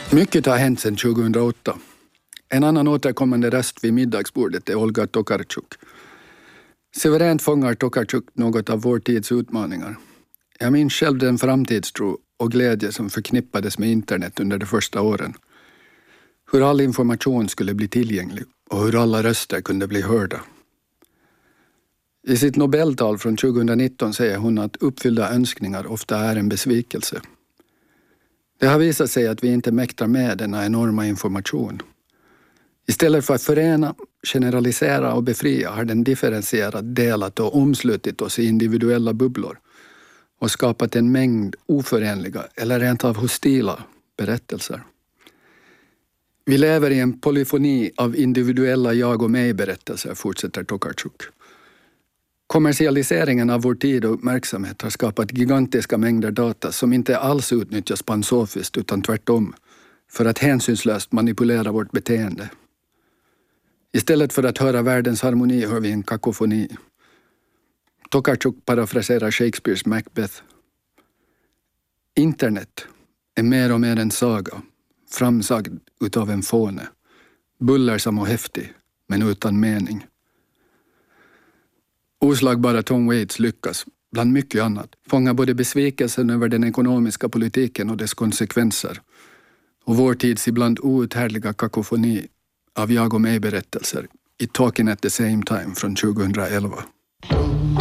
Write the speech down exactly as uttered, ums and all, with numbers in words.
Mycket har hänt sedan tjugohundraåtta. En annan återkommande röst vid middagsbordet är Olga Tokarczuk. Suveränt fångar Tokarczuk något av vår tids utmaningar. Jag minns själv den framtidstro och glädje som förknippades med internet under de första åren. Hur all information skulle bli tillgänglig och hur alla röster kunde bli hörda. I sitt Nobeltal från tjugohundranitton säger hon att uppfyllda önskningar ofta är en besvikelse. Det har visat sig att vi inte mäktar med denna enorma information. Istället för att förena, generalisera och befria har den differentierat, delat och omslutit oss i individuella bubblor och skapat en mängd oförenliga eller rent av hostila berättelser. Vi lever i en polyfoni av individuella jag- och mig-berättelser, fortsätter Tokarczuk. Kommersialiseringen av vår tid och uppmärksamhet har skapat gigantiska mängder data som inte alls utnyttjas pansofiskt utan tvärtom för att hänsynslöst manipulera vårt beteende. Istället för att höra världens harmoni hör vi en kakofoni. Tokarczuk parafraserar Shakespeares Macbeth. Internet är mer och mer en saga, framsagd utav en fåne. Bullersam och häftig, men utan mening. Oslagbara Tom Waits lyckas, bland mycket annat, fånga både besvikelsen över den ekonomiska politiken och dess konsekvenser och vår tids ibland outhärdliga kakofoni av jag- och mig-berättelser i Talking at the Same Time från tjugohundraelva.